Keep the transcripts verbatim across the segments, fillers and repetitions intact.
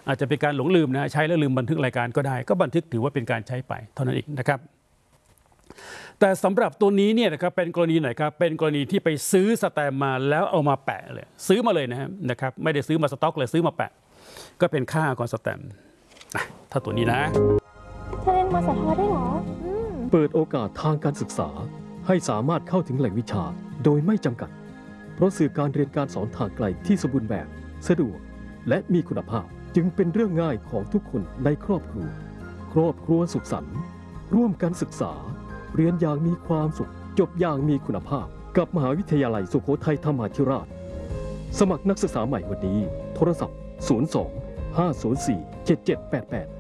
อาจจะเป็นการหลงลืมนะใช้แล้วลืมบันทึกรายการก็ได้ก็บันทึกถือว่าเป็นการใช้ไปเท่านั้นเองนะครับแต่สำหรับตัวนี้เนี่ยนะครับเป็นกรณีไหนครับเป็นกรณีที่ไปซื้อสแตมป์มาแล้วเอามาแปะเลยซื้อมาเลยนะครับไม่ได้ซื้อมาสต็อกเลยซื้อมาแปะก็เป็นค่าก่อนสแตมป์ถ้าตัวนี้นะเธอเรียนมสทได้เหรอเปิดโอกาสทางการศึกษาให้สามารถเข้าถึงแหล่งวิชาโดยไม่จำกัดเพราะสื่อการเรียนการสอนทางไกลที่สมบูรณ์แบบสะดวกและมีคุณภาพจึงเป็นเรื่องง่ายของทุกคนในครอบครัวครอบครัวสุขสันต์ร่วมกันศึกษาเรียนอย่างมีความสุขจบอย่างมีคุณภาพกับมหาวิทยาลัยสุโขทัยธรรมาธิราชสมัครนักศึกษาใหม่วันนี้โทรศัพท์ศูนย์ สอง ห้า ศูนย์ สี่ เจ็ด เจ็ด แปด แปด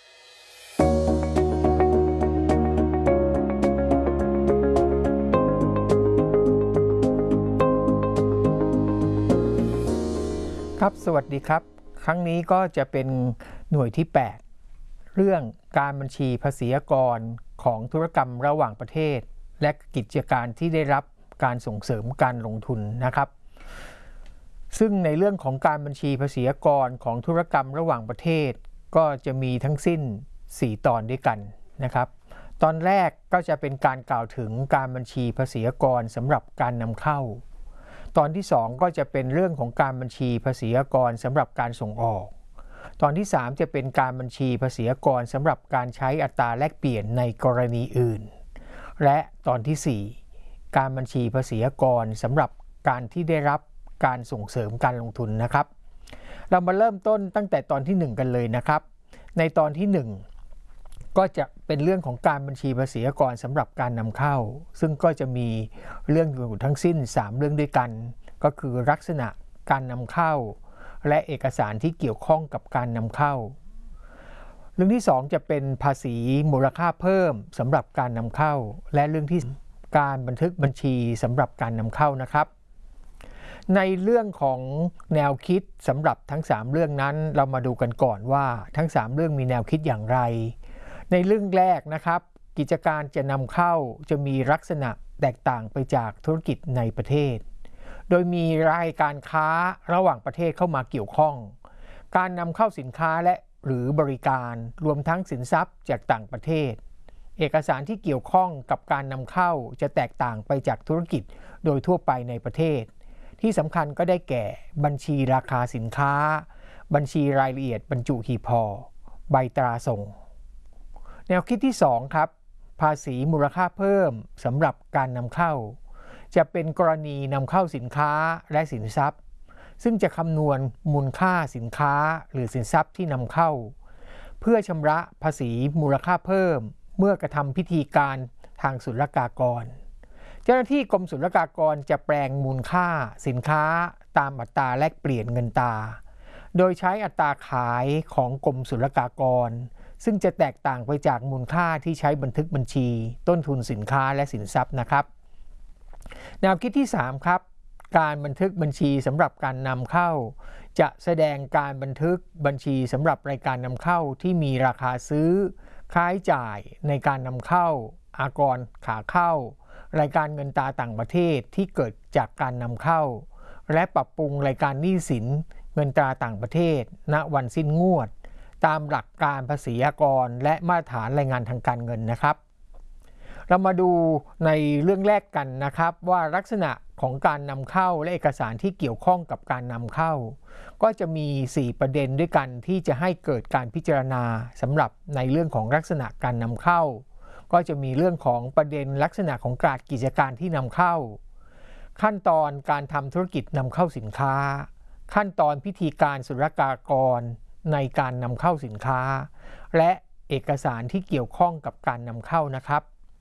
ครับสวัสดีครับครั้งนี้ก็จะเป็นหน่วยที่แปดเรื่องการบัญชีภาษีอากรของธุรกรรมระหว่างประเทศและกิจการที่ได้รับการส่งเสริมการลงทุนนะครับซึ่งในเรื่องของการบัญชีภาษีอากรของธุรกรรมระหว่างประเทศก็จะมีทั้งสิ้นสี่ตอนด้วยกันนะครับตอนแรกก็จะเป็นการกล่าวถึงการบัญชีภาษีอากรสำหรับการนำเข้าตอนที่สองก็จะเป็นเรื่องของการบัญชีภาษีอากรสำหรับการส่งออกตอนที่สามจะเป็นการบัญชีภาษีอากรสำหรับการใช้อัตราแลกเปลี่ยนในกรณีอื่นและตอนที่สี่การบัญชีภาษีอากรสำหรับการที่ได้รับการส่งเสริมการลงทุนนะครับเรามาเริ่มต้นตั้งแต่ตอนที่หนึ่งกันเลยนะครับในตอนที่หนึ่งก็จะเป็นเรื่องของการบัญชีภาษีอากรสำหรับการนำเข้าซึ่งก็จะมีเรื่องอยู่ทั้งสิ้นสามเรื่องด้วยกันก็คือลักษณะการนำเข้าและเอกสารที่เกี่ยวข้องกับการนำเข้าเรื่องที่สองจะเป็นภาษีมูลค่าเพิ่มสำหรับการนำเข้าและเรื่องที่การบันทึกบัญชีสำหรับการนำเข้านะครับในเรื่องของแนวคิดสำหรับทั้งสามเรื่องนั้นเรามาดูกันก่อนว่าทั้งสามเรื่องมีแนวคิดอย่างไรในเรื่องแรกนะครับกิจการจะนำเข้าจะมีลักษณะแตกต่างไปจากธุรกิจในประเทศโดยมีรายการค้าระหว่างประเทศเข้ามาเกี่ยวข้องการนำเข้าสินค้าและหรือบริการรวมทั้งสินทรัพย์จากต่างประเทศเอกสารที่เกี่ยวข้องกับการนำเข้าจะแตกต่างไปจากธุรกิจโดยทั่วไปในประเทศที่สำคัญก็ได้แก่บัญชีราคาสินค้าบัญชีรายละเอียดบรรจุหีบห่อใบตราส่งแนวคิดที่สองครับภาษีมูลค่าเพิ่มสำหรับการนำเข้าจะเป็นกรณีนำเข้าสินค้าและสินทรัพย์ซึ่งจะคำนวณมูลค่าสินค้าหรือสินทรัพย์ที่นำเข้าเพื่อชำระภาษีมูลค่าเพิ่มเมื่อกระทำพิธีการทางศุลกากรเจ้าหน้าที่กรมศุลกากรจะแปลงมูลค่าสินค้าตามอัตราแลกเปลี่ยนเงินตราโดยใช้อัตราขายของกรมศุลกากรซึ่งจะแตกต่างไปจากมูลค่าที่ใช้บันทึกบัญชีต้นทุนสินค้าและสินทรัพย์นะครับแนวคิดที่สามครับการบันทึกบัญชีสำหรับการนำเข้าจะแสดงการบันทึกบัญชีสำหรับรายการนำเข้าที่มีราคาซื้อค่าใช้จ่ายในการนำเข้าอากรขาเข้ารายการเงินตราต่างประเทศที่เกิดจากการนำเข้าและปรับปรุงรายการหนี้สินเงินตราต่างประเทศณวันสิ้นงวดตามหลักการภาษีอากรและมาตรฐานรายงานทางการเงินนะครับเรามาดูในเรื่องแรกกันนะครับว่าลักษณะของการนำเข้าและเอกสารที่เกี่ยวข้องกับการนำเข้าก็จะมีสี่ประเด็นด้วยกันที่จะให้เกิดการพิจารณาสำหรับในเรื่องของลักษณะการนำเข้าก็จะมีเรื่องของประเด็นลักษณะของการกิจการที่นำเข้าขั้นตอนการทำธุรกิจนำเข้าสินค้าขั้นตอนพิธีการศุลกากรในการนำเข้าสินค้าและเอกสารที่เกี่ยวข้องกับการนำเข้านะครับ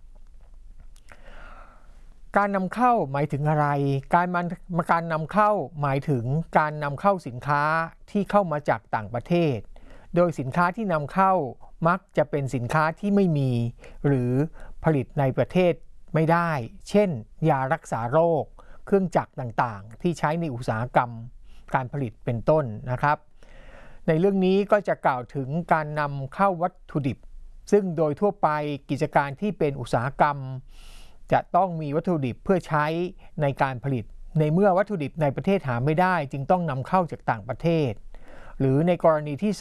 การนำเข้าหมายถึงอะไรการมาการนำเข้าหมายถึงการนำเข้าสินค้าที่เข้ามาจากต่างประเทศโดยสินค้าที่นำเข้ามักจะเป็นสินค้าที่ไม่มีหรือผลิตในประเทศไม่ได้เช่นยารักษาโรคเครื่องจักรต่างๆที่ใช้ในอุตสาหกรรมการผลิตเป็นต้นนะครับในเรื่องนี้ก็จะกล่าวถึงการนำเข้าวัตถุดิบซึ่งโดยทั่วไปกิจการที่เป็นอุตสาหกรรมจะต้องมีวัตถุดิบเพื่อใช้ในการผลิตในเมื่อวัตถุดิบในประเทศหาไม่ได้จึงต้องนำเข้าจากต่างประเทศหรือในกรณีที่